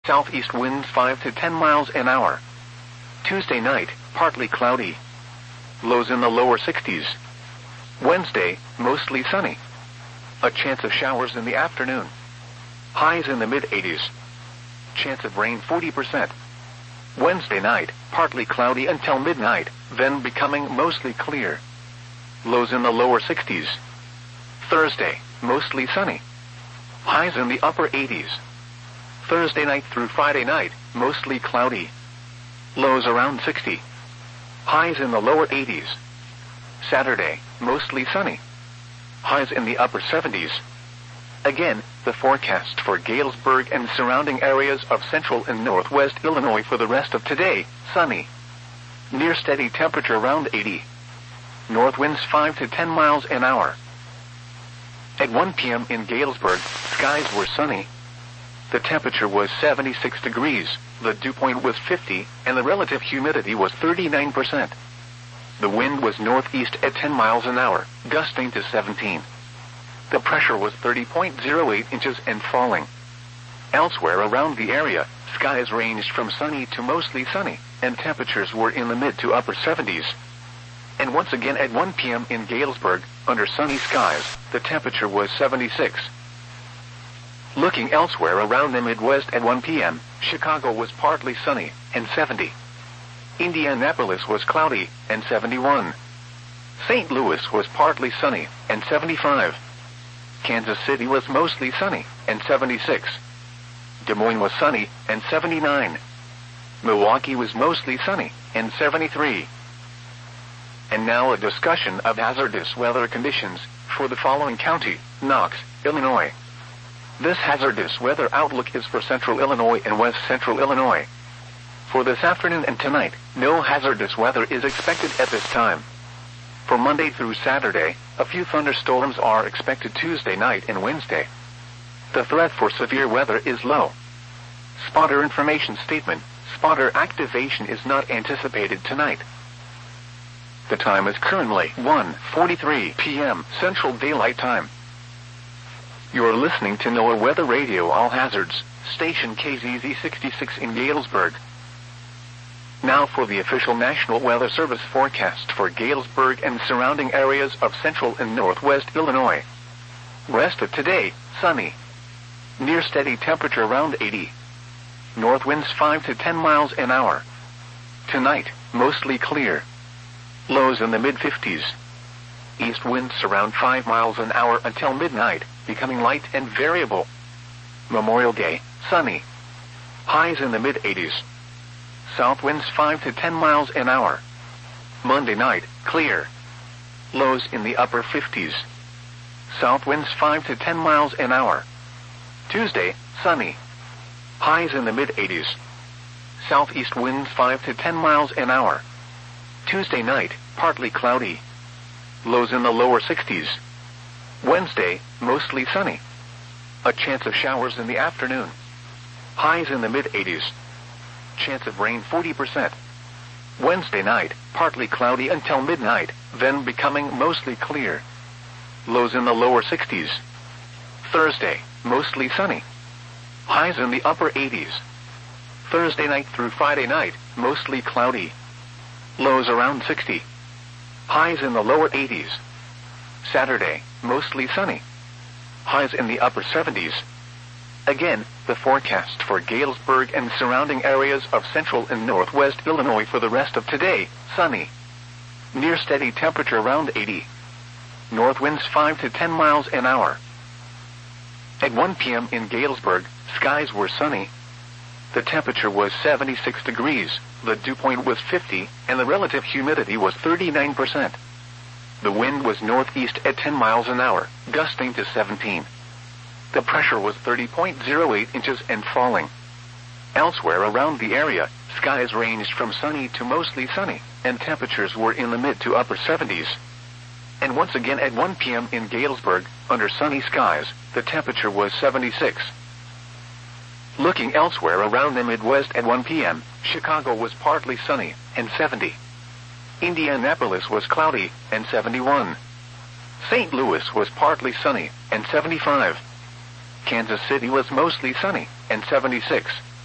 Southeast winds 5 to 10 miles an hour. Tuesday night, partly cloudy. Lows in the lower 60s. Wednesday, mostly sunny. A chance of showers in the afternoon. Highs in the mid-80s. Chance of rain 40%. Wednesday night, partly cloudy until midnight, then becoming mostly clear. Lows in the lower 60s. Thursday, mostly sunny. Highs in the upper 80s. Thursday night through Friday night, mostly cloudy. Lows around 60. Highs in the lower 80s. Saturday, mostly sunny. Highs in the upper 70s. Again, the forecast for Galesburg and surrounding areas of central and northwest Illinois for the rest of today: sunny. Near steady temperature around 80. North winds 5 to 10 miles an hour. At 1 p.m. in Galesburg, skies were sunny. The temperature was 76 degrees, the dew point was 50, and the relative humidity was 39%. The wind was northeast at 10 miles an hour, gusting to 17. The pressure was 30.08 inches and falling. Elsewhere around the area, skies ranged from sunny to mostly sunny, and temperatures were in the mid to upper 70s. And once again at 1 p.m. in Galesburg, under sunny skies, the temperature was 76. Looking elsewhere around the Midwest at 1 p.m., Chicago was partly sunny, and 70. Indianapolis was cloudy, and 71. St. Louis was partly sunny, and 75. Kansas City was mostly sunny, and 76. Des Moines was sunny, and 79. Milwaukee was mostly sunny, and 73. And now a discussion of hazardous weather conditions for the following county: Knox, Illinois. This hazardous weather outlook is for central Illinois and west central Illinois. For this afternoon and tonight, no hazardous weather is expected at this time. For Monday through Saturday, a few thunderstorms are expected Tuesday night and Wednesday. The threat for severe weather is low. Spotter information statement: spotter activation is not anticipated tonight. The time is currently 1:43 p.m. Central Daylight Time. You're listening to NOAA Weather Radio All Hazards, station KZZ 66 in Galesburg. Now for the official National Weather Service forecast for Galesburg and surrounding areas of central and northwest Illinois. Rest of today, sunny. Near steady temperature around 80. North winds 5 to 10 miles an hour. Tonight, mostly clear. Lows in the mid-50s. East winds around 5 miles an hour until midnight, becoming light and variable. Memorial Day, sunny. Highs in the mid-80s. South winds 5 to 10 miles an hour. Monday night, clear. Lows in the upper 50s. South winds 5 to 10 miles an hour. Tuesday, sunny. Highs in the mid-80s. Southeast winds 5 to 10 miles an hour. Tuesday night, partly cloudy. Lows in the lower 60s. Wednesday, mostly sunny. A chance of showers in the afternoon. Highs in the mid-80s. Chance of rain 40%. Wednesday night, partly cloudy until midnight, then becoming mostly clear. Lows in the lower 60s. Thursday, mostly sunny. Highs in the upper 80s. Thursday night through Friday night, mostly cloudy. Lows around 60. Highs in the lower 80s. Saturday, mostly sunny. Highs in the upper 70s. Again, the forecast for Galesburg and surrounding areas of central and northwest Illinois for the rest of today: sunny. Near steady temperature around 80. North winds 5 to 10 miles an hour. At 1 p.m. in Galesburg, skies were sunny. The temperature was 76 degrees, the dew point was 50, and the relative humidity was 39%. The wind was northeast at 10 miles an hour, gusting to 17. The pressure was 30.08 inches and falling. Elsewhere around the area, skies ranged from sunny to mostly sunny, and temperatures were in the mid to upper 70s. And once again at 1 p.m. in Galesburg, under sunny skies, the temperature was 76. Looking elsewhere around the Midwest at 1 p.m., Chicago was partly sunny, and 70. Indianapolis was cloudy, and 71. St. Louis was partly sunny, and 75. Kansas City was mostly sunny, and 76.